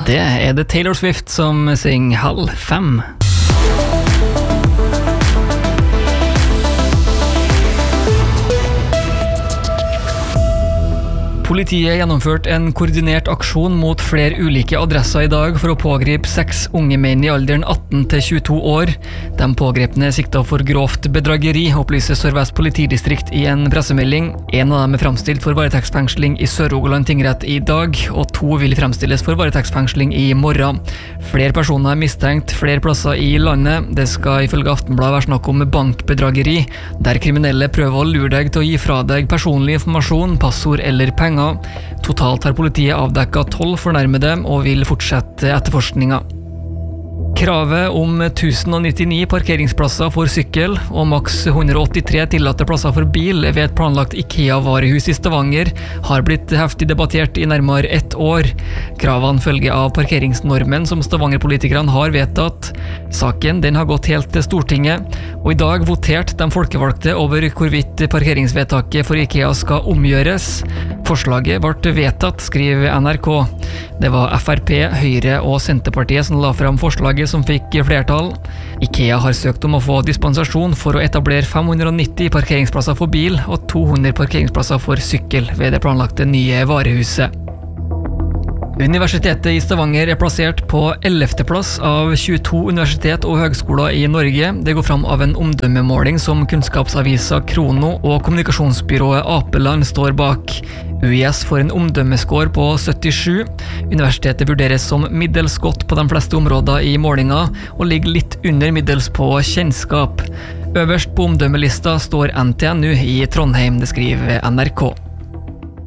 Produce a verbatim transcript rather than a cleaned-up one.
Det er det Taylor Swift som synger halv fem. Politiet gjennomførte en koordinert aksjon mot flere ulike adresser i dag for å pågripe seks unge menn i alderen atten til tjueto år. De pågrepne sikta for grovt bedrageri, opplyser Sør-Vest politidistrikt i en pressemelding. En av dem er fremstilt for varetektsfengsling i Sør-Rogaland tingrett i dag, og to vil fremstilles for varetektsfengsling i morgen. Flere personer er mistenkt flere plasser i landet. Det skal ifølge Aftenbladet være snakk om bankbedrageri, der kriminelle prøver å lure deg til å gi fra deg personlig informasjon, passord eller penger. Totalt har politiet avdekket tolv fornærmede og vil fortsette etterforskninga. Kravet om tusen nittini parkeringsplasser for sykkel og maks hundre åttitre tillatte plasser for bil ved et planlagt IKEA-varehus i Stavanger har blitt heftig debattert i nærmere ett år. Kravene følger av parkeringsnormen som Stavanger-politikerne har vedtatt. Saken den har gått helt til Stortinget, og i dag voterte de folkevalgte over hvorvidt parkeringsvedtaket for IKEA skal omgjøres. Forslaget ble vedtatt, skriver N R K. Det var F R P, Høyre og Senterpartiet som la fram forslaget som fikk flertall. IKEA har søkt om å få dispensasjon for å etablere fem hundre nitti parkeringsplasser for bil og to hundre parkeringsplasser for sykkel ved det planlagte nye varehuset. Universitetet i Stavanger er plassert på ellevte plass av tjueto universitet og høgskoler i Norge. Det går fram av en omdømmemåling som kunnskapsavisa Krono og kommunikasjonsbyrået Apeland står bak. U I S får en omdømmeskår på syttisju. Universitetet vurderes som middels godt på de fleste områder i målinga, og ligger litt under middels på kjennskap. Øverst på omdømmelista står N T N U i Trondheim, det skriver N R K.